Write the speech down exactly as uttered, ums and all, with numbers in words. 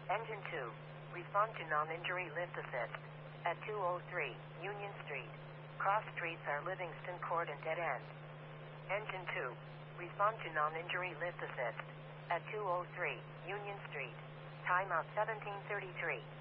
Engine two. Respond to non-injury lift assist. At two oh three Union Street. Cross streets are Livingston Court and Dead End. Engine two. Respond to non-injury lift assist. At two oh three Union Street. Timeout seventeen thirty-three.